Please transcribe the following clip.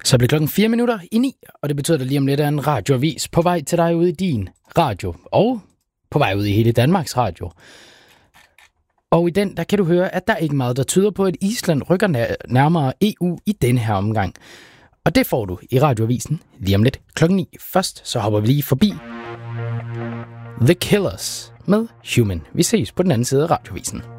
Så bliver klokken 8:04, og det betyder, at lige om lidt er en radioavis på vej til dig ude i din radio, og på vej ud i hele Danmarks radio. Og i den, der kan du høre, at der er ikke meget, der tyder på, at Island rykker nærmere EU i denne her omgang. Og det får du i radioavisen lige om lidt klokken 9. Først så hopper vi lige forbi The Killers med Human. Vi ses på den anden side af radioavisen.